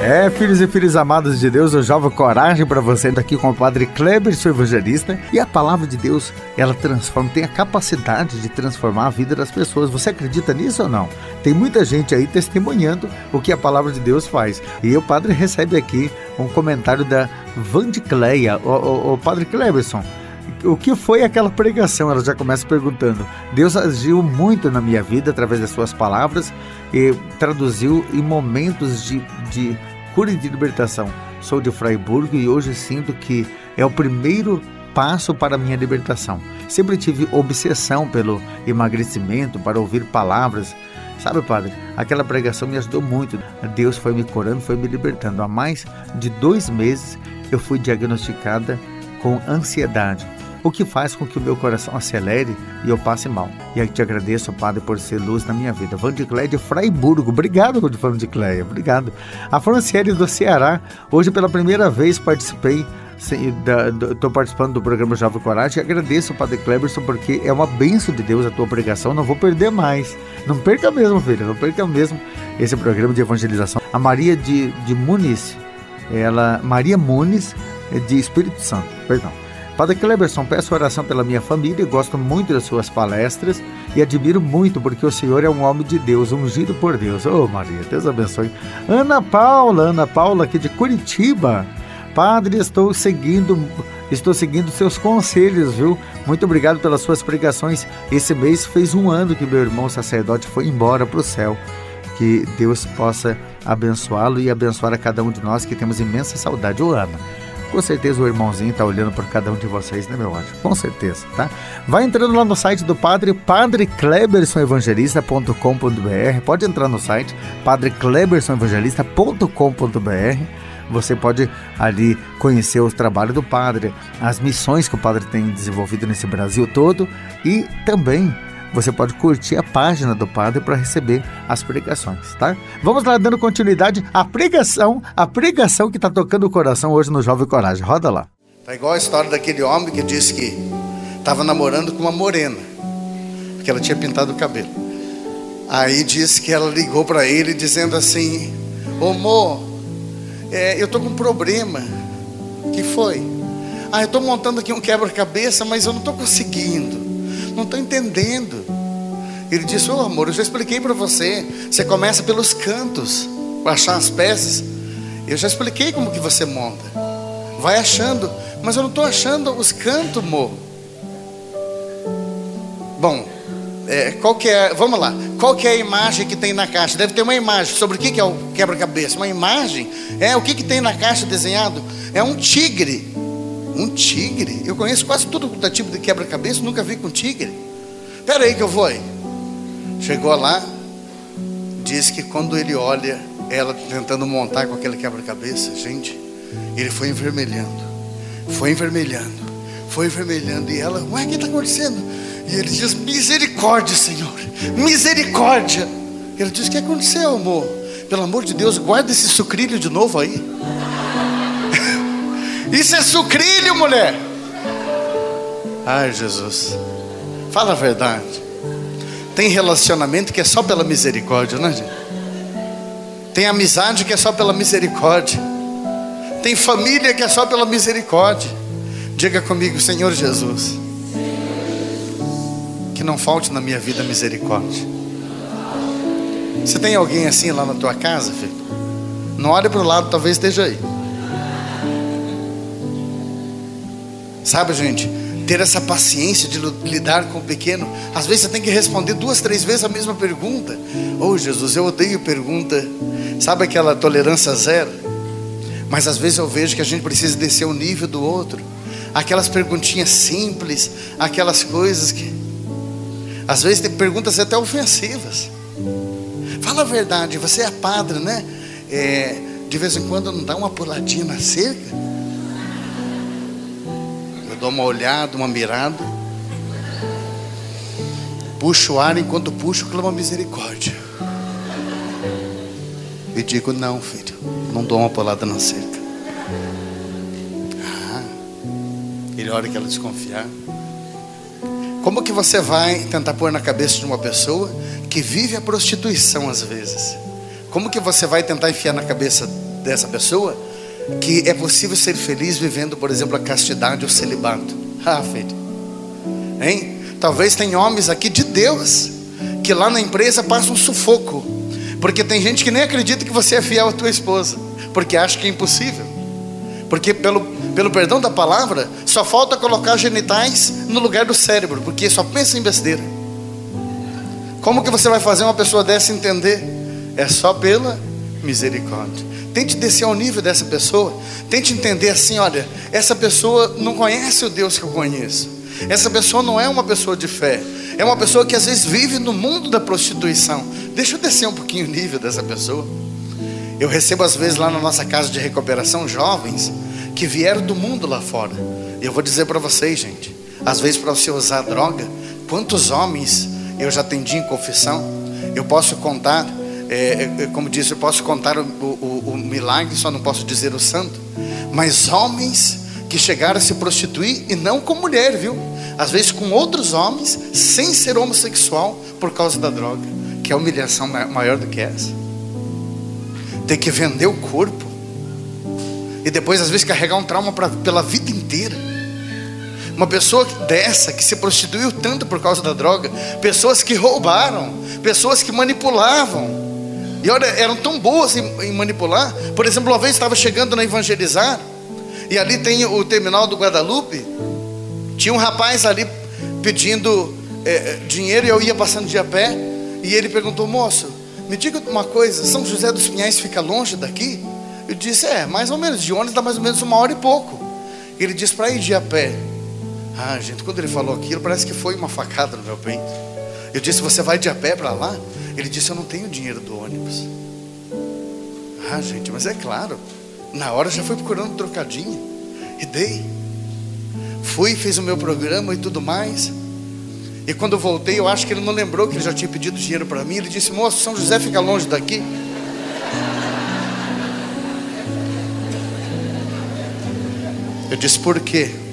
Filhos e filhas amados de Deus, eu jogo coragem para você aqui com o Padre Kleber, seu evangelista. E a palavra de Deus, ela transforma, tem a capacidade de transformar a vida das pessoas. Você acredita nisso ou não? Tem muita gente aí testemunhando o que a palavra de Deus faz. E o Padre recebe aqui um comentário da Vandicleia. O Padre Kleberson, o que foi aquela pregação? Ela já começa perguntando. Deus agiu muito na minha vida através das suas palavras e traduziu em momentos de cura e de libertação. Sou de Fraiburgo e hoje sinto que é o primeiro passo para a minha libertação. Sempre tive obsessão pelo emagrecimento, para ouvir palavras. Sabe, Padre, aquela pregação me ajudou muito. Deus foi me curando, foi me libertando. Há mais de 2 meses eu fui diagnosticada com ansiedade, o que faz com que o meu coração acelere e eu passe mal. E aí te agradeço, Padre, por ser luz na minha vida. Vandicleia de Fraiburgo, obrigado, Vandicleia, obrigado. A Franciele do Ceará, hoje pela primeira vez participei, estou participando do programa Jovem Coragem, e agradeço, Padre Kleberson, porque é uma bênção de Deus a tua pregação, não vou perder mais. Não perca mesmo, filha, não perca mesmo esse programa de evangelização. A Maria de Muniz, Maria Muniz, de Espírito Santo, perdão. Padre Kleberson, peço oração pela minha família e gosto muito das suas palestras e admiro muito porque o senhor é um homem de Deus, ungido por Deus. Oh, Maria, Deus abençoe. Ana Paula aqui de Curitiba. Padre, estou seguindo seus conselhos, viu? Muito obrigado pelas suas pregações. Esse mês fez 1 ano que meu irmão sacerdote foi embora para o céu. Que Deus possa abençoá-lo e abençoar a cada um de nós que temos imensa saudade. Ô, Ana, com certeza o irmãozinho está olhando por cada um de vocês, né, meu anjo? Com certeza, tá? Vai entrando lá no site do Padre, padreklebersonevangelista.com.br. Pode entrar no site, padreklebersonevangelista.com.br. Você pode ali conhecer o trabalho do Padre, as missões que o Padre tem desenvolvido nesse Brasil todo, e também você pode curtir a página do Padre para receber as pregações, tá? Vamos lá, dando continuidade à pregação que está tocando o coração hoje no Jovem Coragem. Roda lá. Tá igual a história daquele homem que disse que estava namorando com uma morena, porque ela tinha pintado o cabelo. Aí disse que ela ligou para ele dizendo assim: ô amor, eu tô com um problema. Que foi? Eu tô montando aqui um quebra-cabeça, mas eu não tô conseguindo. Não estou entendendo. Ele disse: ô amor, eu já expliquei para você. Você começa pelos cantos para achar as peças. Eu já expliquei como que você monta. Vai achando. Mas eu não estou achando os cantos, amor. Bom, vamos lá. Qual que é a imagem que tem na caixa? Deve ter uma imagem. Sobre o que é o quebra-cabeça? Uma imagem? O que tem na caixa desenhado? É um tigre. Um tigre? Eu conheço quase tudo da tipo de quebra-cabeça, nunca vi com tigre. Espera aí que eu vou aí. Chegou lá, diz que quando ele olha ela tentando montar com aquele quebra-cabeça, gente, ele foi envermelhando. E ela: ué, o que está acontecendo? E ele diz: misericórdia, Senhor, misericórdia. Ele diz: o que aconteceu, amor? Pelo amor de Deus, guarda esse sucrilho de novo aí. Isso é sucrilho, mulher. Ai, Jesus, fala a verdade. Tem relacionamento que é só pela misericórdia, né, gente? Tem amizade que é só pela misericórdia. Tem família que é só pela misericórdia. Diga comigo: Senhor Jesus, que não falte na minha vida misericórdia. Você tem alguém assim lá na tua casa, filho? Não olhe para o lado, talvez esteja aí. Sabe, gente, ter essa paciência de lidar com o pequeno. Às vezes você tem que responder 2, 3 vezes a mesma pergunta. Oh, Jesus, eu odeio pergunta. Sabe aquela tolerância zero? Mas às vezes eu vejo que a gente precisa descer o nível do outro. Aquelas perguntinhas simples, aquelas coisas que às vezes tem perguntas até ofensivas. Fala a verdade, você é padre, né? De vez em quando não dá uma puladinha na cerca? Dou uma olhada, uma mirada, puxo o ar, enquanto puxo, clamo misericórdia. E digo: não, filho, não dou uma pulada na cerca. Ele olha que ela desconfiar. Como que você vai tentar pôr na cabeça de uma pessoa que vive a prostituição às vezes? Como que você vai tentar enfiar na cabeça dessa pessoa que é possível ser feliz vivendo, por exemplo, a castidade ou o celibato. Filho, hein? Talvez tem homens aqui de Deus que lá na empresa passam um sufoco, porque tem gente que nem acredita que você é fiel à tua esposa, porque acha que é impossível. Porque pelo perdão da palavra, só falta colocar genitais no lugar do cérebro, porque só pensa em besteira. Como que você vai fazer uma pessoa dessa entender? É só pela misericórdia. Tente descer ao nível dessa pessoa. Tente entender assim: olha, essa pessoa não conhece o Deus que eu conheço. Essa pessoa não é uma pessoa de fé. É uma pessoa que às vezes vive no mundo da prostituição. Deixa eu descer um pouquinho o nível dessa pessoa. Eu recebo às vezes lá na nossa casa de recuperação jovens que vieram do mundo lá fora. E eu vou dizer para vocês, gente, às vezes para você usar droga, quantos homens eu já atendi em confissão. Eu posso contar, como disse, eu posso contar o milagre, só não posso dizer o santo. Mas homens que chegaram a se prostituir, e não com mulher, viu? Às vezes com outros homens, sem ser homossexual, por causa da droga. Que é humilhação maior do que essa. Ter que vender o corpo e depois às vezes carregar um trauma pela vida inteira. Uma pessoa dessa que se prostituiu tanto por causa da droga, pessoas que roubaram, pessoas que manipulavam, e olha, eram tão boas em manipular. Por exemplo, uma vez estava chegando na Evangelizar, e ali tem o terminal do Guadalupe. Tinha um rapaz ali pedindo dinheiro, e eu ia passando de a pé, e ele perguntou: moço, me diga uma coisa, São José dos Pinhais fica longe daqui? Eu disse: mais ou menos, de ônibus dá mais ou menos 1 hora e pouco. Ele disse: para ir de a pé. Gente, quando ele falou aquilo, parece que foi uma facada no meu peito. Eu disse: você vai de a pé para lá? Ele disse: eu não tenho dinheiro do ônibus. Gente, mas é claro, na hora já fui procurando um trocadinho e dei. Fui, fiz o meu programa e tudo mais. E quando eu voltei, eu acho que ele não lembrou que ele já tinha pedido dinheiro para mim. Ele disse: moço, São José fica longe daqui? Eu disse: por quê?